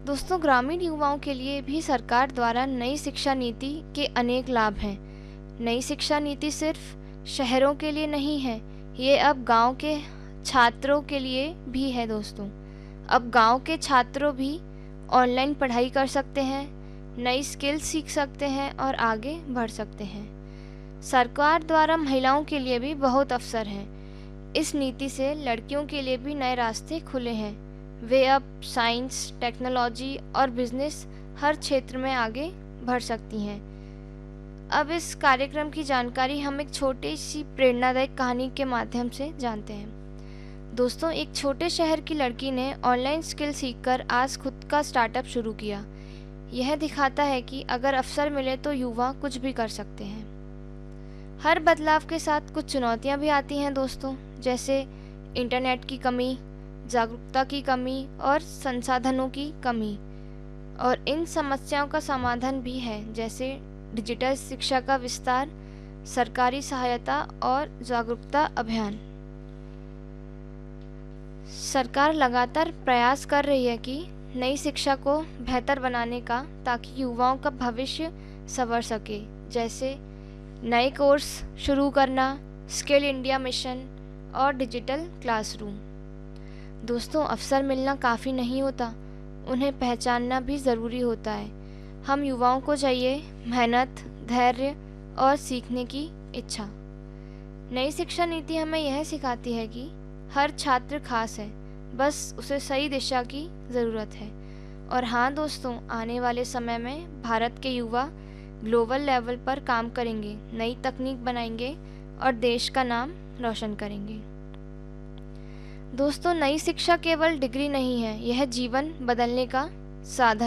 दोस्तों, ग्रामीण युवाओं के लिए भी सरकार द्वारा नई शिक्षा नीति के अनेक लाभ हैं। नई शिक्षा नीति सिर्फ शहरों के लिए नहीं है, ये अब गांव के छात्रों के लिए भी है दोस्तों। अब गांव के छात्रों भी ऑनलाइन पढ़ाई कर सकते हैं, नई स्किल सीख सकते हैं और आगे बढ़ सकते हैं। सरकार द्वारा महिलाओं के लिए भी बहुत अवसर हैं। इस नीति से लड़कियों के लिए भी नए रास्ते खुले हैं। वे अब साइंस, टेक्नोलॉजी और बिजनेस हर क्षेत्र में आगे बढ़ सकती हैं। अब इस कार्यक्रम की जानकारी हम एक छोटी सी प्रेरणादायक कहानी के माध्यम से जानते हैं। दोस्तों, एक छोटे शहर की लड़की ने ऑनलाइन स्किल सीखकर आज खुद का स्टार्टअप शुरू किया। यह दिखाता है कि अगर अवसर मिले तो युवा कुछ भी कर सकते हैं। हर बदलाव के साथ कुछ चुनौतियां भी आती हैं दोस्तों, जैसे इंटरनेट की कमी, जागरूकता की कमी और संसाधनों की कमी। और इन समस्याओं का समाधान भी है, जैसे डिजिटल शिक्षा का विस्तार, सरकारी सहायता और जागरूकता अभियान। सरकार लगातार प्रयास कर रही है कि नई शिक्षा को बेहतर बनाने का, ताकि युवाओं का भविष्य संवर सके, जैसे नए कोर्स शुरू करना, स्किल इंडिया मिशन और डिजिटल क्लासरूम। दोस्तों, अवसर मिलना काफ़ी नहीं होता, उन्हें पहचानना भी ज़रूरी होता है। हम युवाओं को चाहिए मेहनत, धैर्य और सीखने की इच्छा। नई शिक्षा नीति हमें यह सिखाती है कि हर छात्र खास है, बस उसे सही दिशा की ज़रूरत है। और हाँ दोस्तों, आने वाले समय में भारत के युवा ग्लोबल लेवल पर काम करेंगे, नई तकनीक बनाएंगे और देश का नाम रोशन करेंगे। दोस्तों, नई शिक्षा केवल डिग्री नहीं है, यह जीवन बदलने का साधन